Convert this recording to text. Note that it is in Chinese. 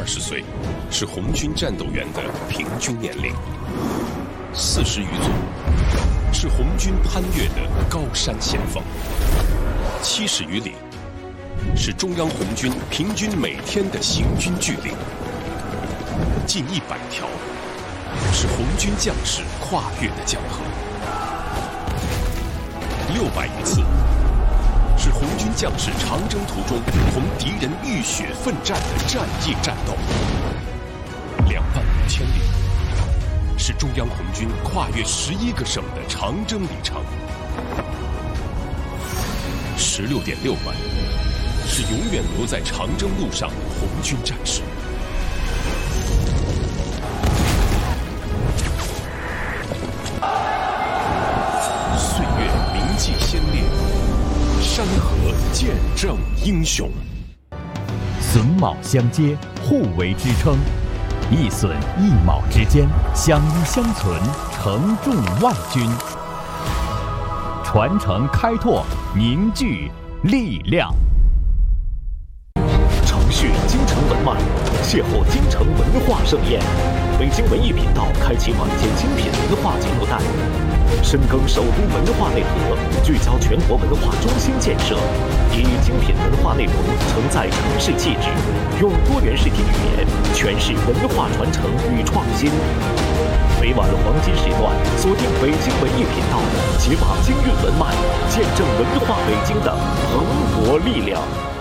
20岁，是红军战斗员的平均年龄；40余座，是红军攀越的高山险峰；70余里，是中央红军平均每天的行军距离；近100条，是红军将士跨越的江河；600余次，是红军将士长征途中同敌人浴血奋战的战役战斗；25000里，是中央红军跨越11个省的长征里程；16.6万，是永远留在长征路上的红军战士。岁月铭记先烈，山河见证英雄。 榫卯相接，互为支撑，一榫一卯之间，相依相存，承重万军。传承开拓，凝聚力量。 承续京城文脉，邂逅京城文化盛宴。北京文艺频道开启晚间精品文化节目带，深耕首都文化内核，聚焦全国文化中心建设，以精品文化内容承载城市气质，用多元视听语言诠释文化传承与创新。每晚黄金时段，锁定北京文艺频道，解码京韵文脉，见证文化北京的蓬勃力量。